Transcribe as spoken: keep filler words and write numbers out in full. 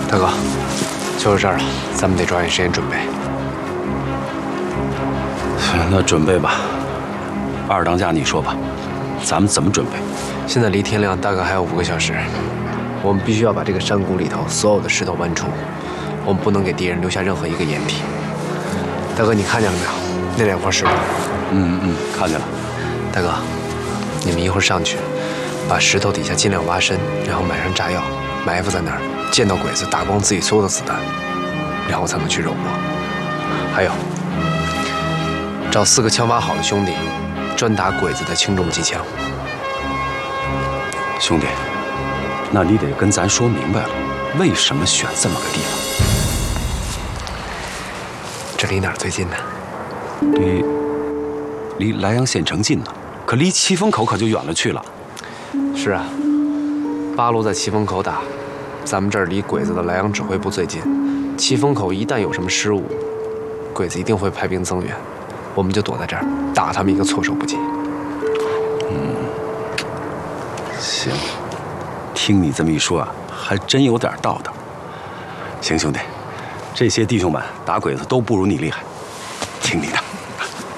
大哥，就是这儿了，咱们得抓紧时间准备。 那准备吧。二当家，你说吧，咱们怎么准备？ 现在离天亮大概还有五个小时，我们必须要把这个山谷里头所有的石头搬出，我们不能给敌人留下任何一个掩体。大哥，你看见了没有？那两块石头。 嗯嗯，看见了。 大哥，你们一会儿上去，把石头底下尽量挖深，然后买上炸药，埋伏在那儿，见到鬼子打光自己所有的子弹，然后才能去肉搏。还有，找四个枪法好的兄弟，专打鬼子的轻重机枪。 兄弟，那你得跟咱说明白了，为什么选这么个地方？ 这离哪儿最近呢？ 离离莱阳县城近呢，可离七风口可就远了去了。 是啊，八路在七风口打，咱们这儿离鬼子的莱阳指挥部最近。七风口一旦有什么失误，鬼子一定会派兵增援，我们就躲在这儿，打他们一个措手不及。 嗯，行，听你这么一说啊，还真有点道道。行，兄弟，这些弟兄们打鬼子都不如你厉害，听你的。